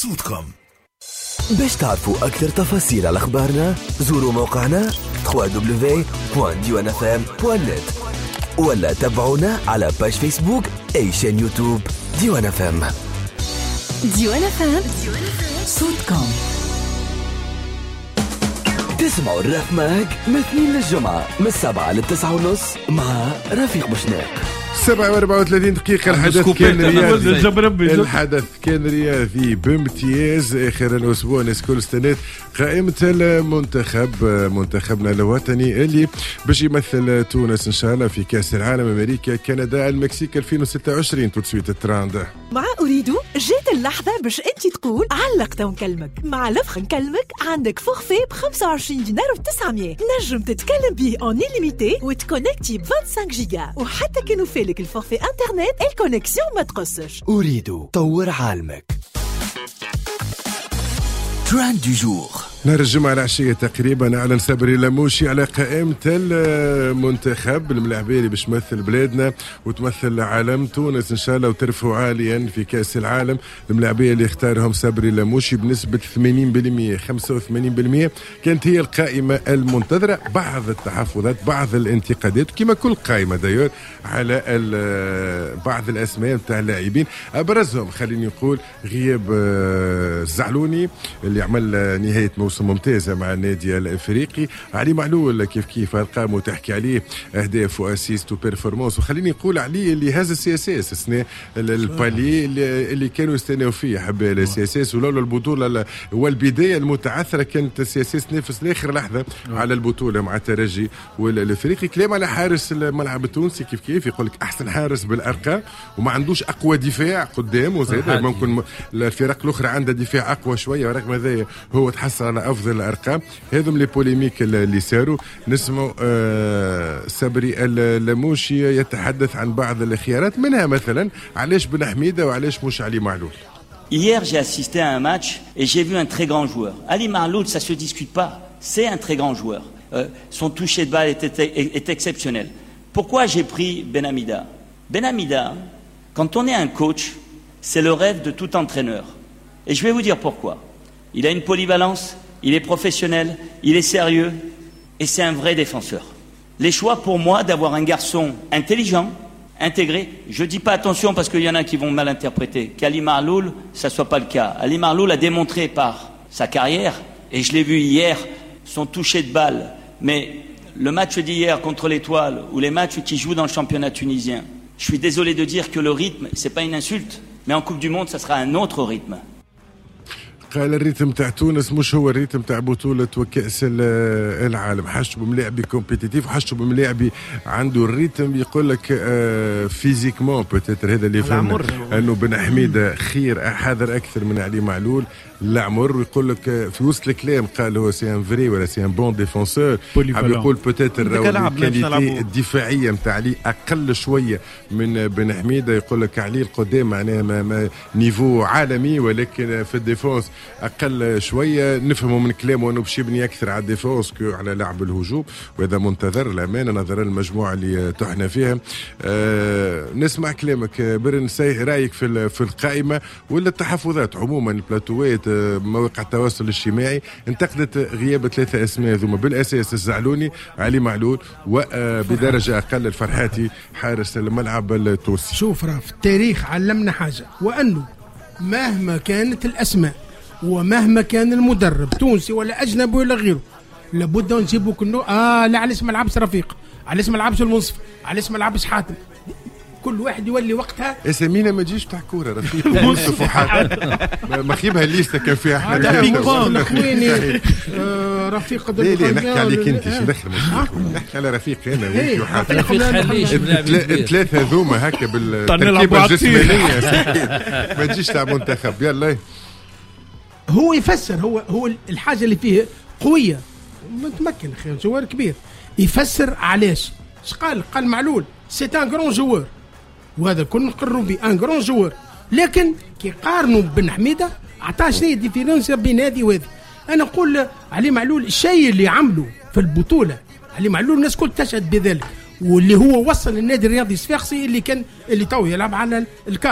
صوتكم. باش تعرفوا أكثر تفاصيل على أخبارنا زوروا موقعنا www.diwanfm.net ولا تابعونا على باج فيسبوك أي شان يوتيوب ديوان FM. ديوان FM صوتكم. تسمعوا الراب ماك من 2 للجمعة من 7 ل9:30 مع رفيق بوشناق. 7:34 دقيقة. الحدث كان رياضي بامتياز آخر الأسبوع. الناس كل استنات قائمة المنتخب منتخبنا الوطني اللي باش يمثل تونس إن شاء الله في كأس العالم أمريكا كندا المكسيك 2026. تسويت التراند مع أريدو جيت اللحظة باش أنت تقول علقت ونكلمك. مع لفخ نكلمك عندك فورفي ب25 دينار و900 نجم تتكلم به اون إليميتي وتكونكتي ب25 جيجا وحتى كانوا فالك الفورفي انترنت الكونيكسيون ما تقصش. أريدو طور عالمك. تراند دو جور. نهار الجمعة العشية تقريبا أعلن صبري لموشي على قائمة المنتخب الملاعبية اللي باش تمثل بلادنا وتمثل عالم تونس إن شاء الله وترفعوا عاليا في كأس العالم. الملاعبية اللي اختارهم صبري لموشي بنسبة 80%. 85% كانت هي القائمة المنتظرة. بعض التحفظات بعض الانتقادات كما كل قائمة دايور على بعض الأسماء متاع اللاعبين. أبرزهم خليني نقول غياب الزعلوني اللي عمل نهاية موسم ممتازة مع النادي الافريقي. علي معلول كيف ارقامه تحكي عليه اهداف واسيست وبيرفورمانس. وخليني نقول عليه اللي هز السي اس اس السنه البالي اللي كانوا يستناو فيه حب السي اس اس ولولا البطوله والبدايه المتعثره كانت السي اس اس تنافس لاخر لحظه على البطوله مع الترجي والافريقي. كلام على حارس الملعب التونسي كيف يقول لك احسن حارس بالارقام وما عندوش اقوى دفاع قدام وزاد ممكن الفرق الاخرى عندها دفاع اقوى شويه ورغم هذا هو تحصل على أفضل الأرقام. هذم لي بوليميك اللي صاروا. نسمعوا صبري اللموشي يتحدث عن بعض الخيارات منها مثلا علاش بن حميدة وعلاش مش علي معلول. Hier, j'ai assisté à un match et j'ai vu un très grand joueur. Ali Marloul, ça se discute pas. C'est un très grand joueur. Son toucher de balle est exceptionnel. Pourquoi j'ai pris Benhamida? Benhamida, quand on est un coach, c'est le rêve de tout entraîneur. Et je vais vous dire pourquoi. Il a une polyvalence, il est professionnel, il est sérieux et c'est un vrai défenseur. Les choix pour moi d'avoir un garçon intelligent, intégré, je dis pas attention parce qu'il y en a qui vont mal interpréter, qu'Ali Marloul, ça soit pas le cas. Ali Marloul a démontré par sa carrière, et je l'ai vu hier, son toucher de balle, mais le match d'hier contre l'Étoile ou les matchs qu'il joue dans le championnat tunisien, je suis désolé de dire que le rythme, c'est pas une insulte, mais en Coupe du Monde, ça sera un autre rythme. قال الريتم تاع تونس مش هو الريتم تاع بطولة وكأس العالم. حاجته بملاعبي كومبيتيتيف وحاجته بملاعبي عنده الريتم يقول لك فيزيكمون بوتيتر. هذا اللي فهم انه بن حميدة خير حاضر اكثر من علي معلول العمر. ويقول لك في وسط الكلام قال هو سي ان فري ولا سي ان بون ديفونسور. حاب يقول بوتيتر الكاليتي الدفاعية متاع علي اقل شوية من بن حميدة. يقول لك علي القدام معناها نيفو عالمي ولكن في الديفونس أقل شوية. نفهمه من كلامه أنه باش يبني أكثر على الديفونس كو على لعب الهجوم وهذا منتظر الأمانة نظرا للمجموعة اللي تحنا فيها. نسمع كلامك برن رأيك في القائمة ولا التحفظات عموما. البلاتوات مواقع التواصل الاجتماعي انتقدت غياب 3 أسماء ذوما بالأساس الزعلوني علي معلول وبدرجة أقل الفرحاتي حارس الملعب التونسي. شوف راه في التاريخ علمنا حاجة وأنه مهما كانت الأسماء ومهما كان المدرب تونسي ولا أجنبي ولا غيره لابد نجيبوا كنو لا علاش ما لعبش رفيق علاش ما لعبش المنصف علاش ما لعبش حاتم. كل واحد يولي وقتها اسامينا ما تجيش تاع كوره رفيق منصف وحاتم ما خيبها الليسته كان فيها احنا اخواني رفيق لا نحكي عليك انت شو دخل نحكي على رفيق انا وانت وحاتم. الثلاثه هذوما هكا بالتركيبه الجسمانيه ما تجيش تاع منتخب. يلا هو يفسر هو الحاجة اللي فيه قوية متمكن خير جوار كبير يفسر علاش. قال معلول سيت ان غران جوار وهذا كنا نقروا به ان غران جوار لكن كي قارنوا بن حميدة عطاش ليه ديفيرنس بين هذه وهذه. انا نقول علي معلول الشيء اللي عمله في البطولة علي معلول الناس كل تشهد بذلك واللي هو وصل النادي الرياضي الصفاقسي اللي تو يلعب على الكاس.